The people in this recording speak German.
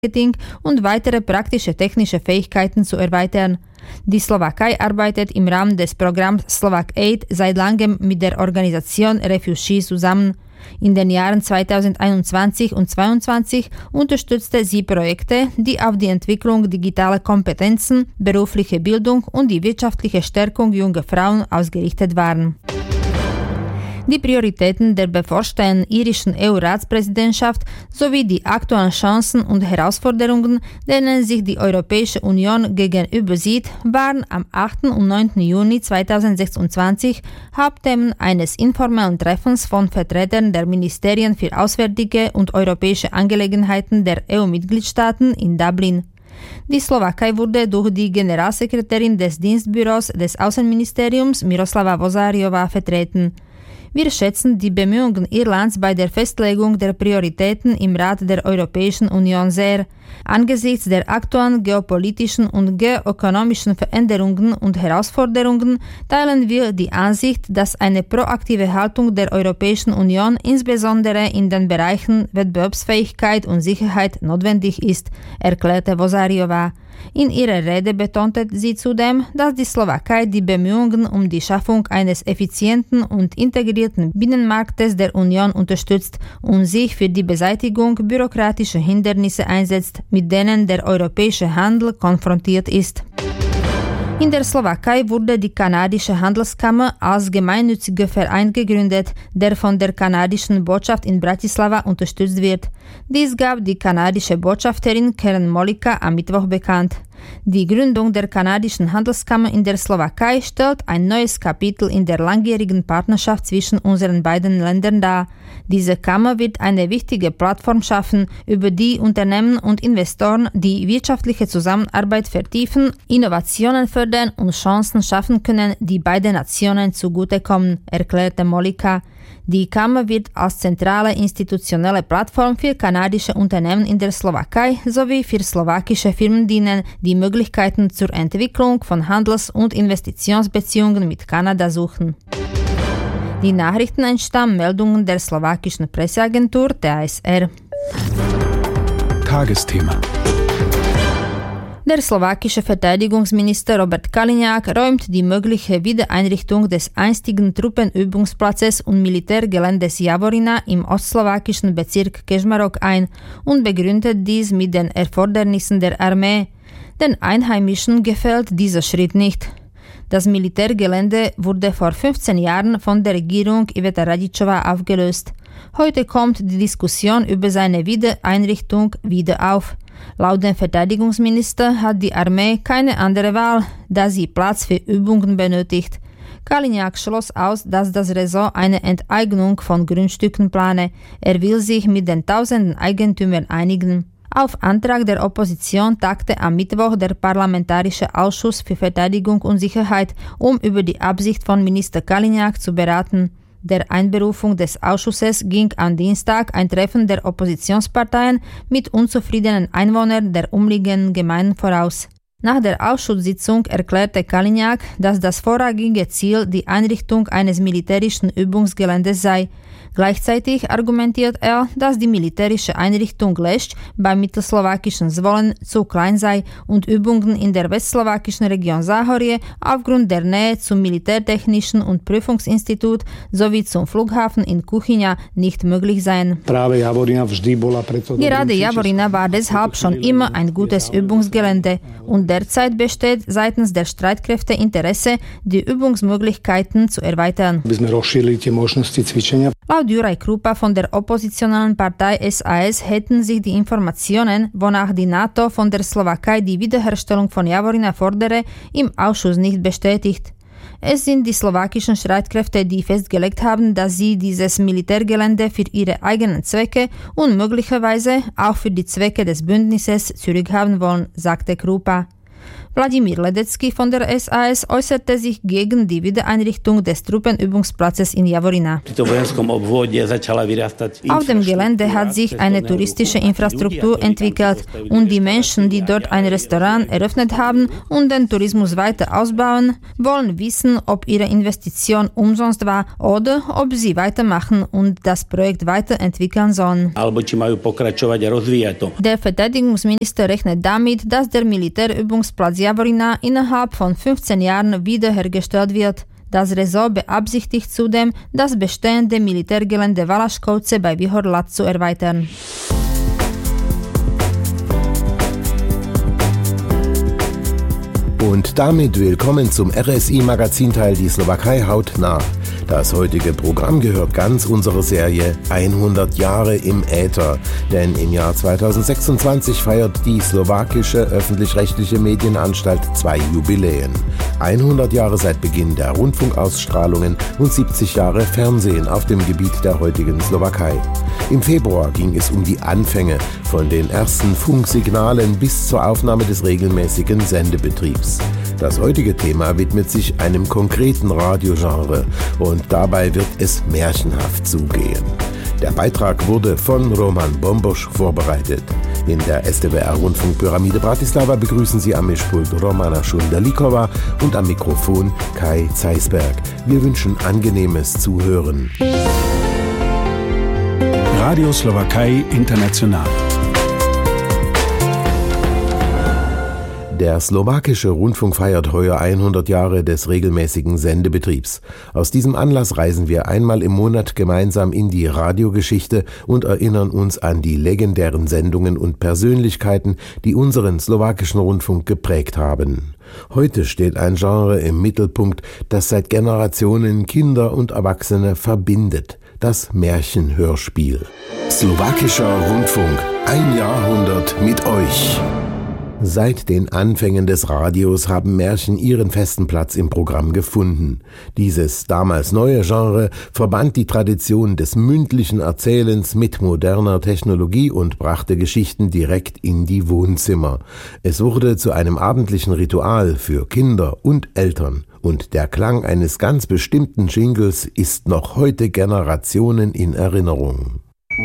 Marketing und weitere praktische technische Fähigkeiten zu erweitern. Die Slowakei arbeitet im Rahmen des Programms Slovak Aid seit langem mit der Organisation Refugee zusammen. In den Jahren 2021 und 2022 unterstützte sie Projekte, die auf die Entwicklung digitaler Kompetenzen, berufliche Bildung und die wirtschaftliche Stärkung junger Frauen ausgerichtet waren. Die Prioritäten der bevorstehenden irischen EU-Ratspräsidentschaft sowie die aktuellen Chancen und Herausforderungen, denen sich die Europäische Union gegenüber sieht, waren am 8. und 9. Juni 2026 Hauptthemen eines informellen Treffens von Vertretern der Ministerien für Auswärtige und Europäische Angelegenheiten der EU-Mitgliedstaaten in Dublin. Die Slowakei wurde durch die Generalsekretärin des Dienstbüros des Außenministeriums Miroslava Vozariová vertreten. Wir schätzen die Bemühungen Irlands bei der Festlegung der Prioritäten im Rat der Europäischen Union sehr. Angesichts der aktuellen geopolitischen und geoökonomischen Veränderungen und Herausforderungen teilen wir die Ansicht, dass eine proaktive Haltung der Europäischen Union insbesondere in den Bereichen Wettbewerbsfähigkeit und Sicherheit notwendig ist, erklärte Vozariová. In ihrer Rede betonte sie zudem, dass die Slowakei die Bemühungen um die Schaffung eines effizienten und integrierten Binnenmarktes der Union unterstützt und sich für die Beseitigung bürokratischer Hindernisse einsetzt, mit denen der europäische Handel konfrontiert ist. In der Slowakei wurde die kanadische Handelskammer als gemeinnütziger Verein gegründet, der von der kanadischen Botschaft in Bratislava unterstützt wird. Dies gab die kanadische Botschafterin Karen Molika am Mittwoch bekannt. Die Gründung der kanadischen Handelskammer in der Slowakei stellt ein neues Kapitel in der langjährigen Partnerschaft zwischen unseren beiden Ländern dar. Diese Kammer wird eine wichtige Plattform schaffen, über die Unternehmen und Investoren die wirtschaftliche Zusammenarbeit vertiefen, Innovationen fördern und Chancen schaffen können, die beiden Nationen zugutekommen, erklärte Molika. Die Kammer wird als zentrale institutionelle Plattform für kanadische Unternehmen in der Slowakei sowie für slowakische Firmen dienen, die Möglichkeiten zur Entwicklung von Handels- und Investitionsbeziehungen mit Kanada suchen. Die Nachrichten entstammen Meldungen der slowakischen Presseagentur TASR. Tagesthema. Der slowakische Verteidigungsminister Robert Kaliňák räumt die mögliche Wiedereinrichtung des einstigen Truppenübungsplatzes und Militärgeländes Javorina im ostslowakischen Bezirk Kežmarok ein und begründet dies mit den Erfordernissen der Armee. Den Einheimischen gefällt dieser Schritt nicht. Das Militärgelände wurde vor 15 Jahren von der Regierung Iveta Radičová aufgelöst. Heute kommt die Diskussion über seine Wiedereinrichtung wieder auf. Laut dem Verteidigungsminister hat die Armee keine andere Wahl, da sie Platz für Übungen benötigt. Kaliňák schloss aus, dass das Ressort eine Enteignung von Grundstücken plane. Er will sich mit den tausenden Eigentümern einigen. Auf Antrag der Opposition tagte am Mittwoch der Parlamentarische Ausschuss für Verteidigung und Sicherheit, um über die Absicht von Minister Kaliňák zu beraten. Der Einberufung des Ausschusses ging am Dienstag ein Treffen der Oppositionsparteien mit unzufriedenen Einwohnern der umliegenden Gemeinden voraus. Nach der Ausschusssitzung erklärte Kaliňák, dass das vorrangige Ziel die Einrichtung eines militärischen Übungsgeländes sei. Gleichzeitig argumentiert er, dass die militärische Einrichtung Lešť beim mittelslowakischen Zvolen zu klein sei und Übungen in der westslowakischen Region Záhorie aufgrund der Nähe zum Militärtechnischen und Prüfungsinstitut sowie zum Flughafen in Kuchyňa nicht möglich seien. Gerade Javorina war deshalb schon immer ein gutes Übungsgelände und derzeit besteht seitens der Streitkräfte Interesse, die Übungsmöglichkeiten zu erweitern. Laut Juraj Krupa von der oppositionellen Partei SAS hätten sich die Informationen, wonach die NATO von der Slowakei die Wiederherstellung von Javorina fordere, im Ausschuss nicht bestätigt. Es sind die slowakischen Streitkräfte, die festgelegt haben, dass sie dieses Militärgelände für ihre eigenen Zwecke und möglicherweise auch für die Zwecke des Bündnisses zurückhaben wollen, sagte Krupa. Wladimír Ledecký von der SAS äußerte sich gegen die Wiedereinrichtung des Truppenübungsplatzes in Javorina. Auf dem Gelände hat sich eine touristische Infrastruktur entwickelt und die Menschen, die dort ein Restaurant eröffnet haben und den Tourismus weiter ausbauen, wollen wissen, ob ihre Investition umsonst war oder ob sie weitermachen und das Projekt weiterentwickeln sollen. Der Verteidigungsminister rechnet damit, dass der Militärübungsplatz Javorina innerhalb von 15 Jahren wiederhergestellt wird. Das Ressort beabsichtigt zudem, das bestehende Militärgelände Valaškovce bei Výhor-Lad zu erweitern. Und damit willkommen zum RSI-Magazinteil Die Slowakei hautnah. Das heutige Programm gehört ganz unserer Serie 100 Jahre im Äther. Denn im Jahr 2026 feiert die slowakische öffentlich-rechtliche Medienanstalt 2 Jubiläen. 100 Jahre seit Beginn der Rundfunkausstrahlungen und 70 Jahre Fernsehen auf dem Gebiet der heutigen Slowakei. Im Februar ging es um die Anfänge von den ersten Funksignalen bis zur Aufnahme des regelmäßigen Sendebetriebs. Das heutige Thema widmet sich einem konkreten Radiogenre und dabei wird es märchenhaft zugehen. Der Beitrag wurde von Roman Bombosch vorbereitet. In der SDWR-Rundfunkpyramide Bratislava begrüßen Sie am Mischpult Romana Schunderlikova und am Mikrofon Kai Zeisberg. Wir wünschen angenehmes Zuhören. Radio Slowakei International. Der slowakische Rundfunk feiert heuer 100 Jahre des regelmäßigen Sendebetriebs. Aus diesem Anlass reisen wir einmal im Monat gemeinsam in die Radiogeschichte und erinnern uns an die legendären Sendungen und Persönlichkeiten, die unseren slowakischen Rundfunk geprägt haben. Heute steht ein Genre im Mittelpunkt, das seit Generationen Kinder und Erwachsene verbindet: das Märchenhörspiel. Slowakischer Rundfunk, ein Jahrhundert mit euch. Seit den Anfängen des Radios haben Märchen ihren festen Platz im Programm gefunden. Dieses damals neue Genre verband die Tradition des mündlichen Erzählens mit moderner Technologie und brachte Geschichten direkt in die Wohnzimmer. Es wurde zu einem abendlichen Ritual für Kinder und Eltern. Und der Klang eines ganz bestimmten Jingles ist noch heute Generationen in Erinnerung.